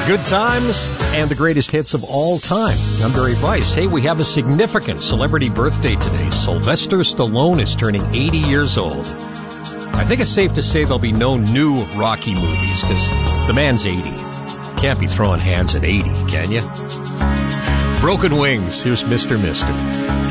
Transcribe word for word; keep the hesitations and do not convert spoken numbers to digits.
Good times and the greatest hits of all time. I'm Barry Weiss. Hey, we have a significant celebrity birthday today. Sylvester Stallone is turning eighty years old. I think it's safe to say there'll be no new Rocky movies because the man's eighty. Can't be throwing hands at eighty, can you? Broken Wings. Here's Mister Mister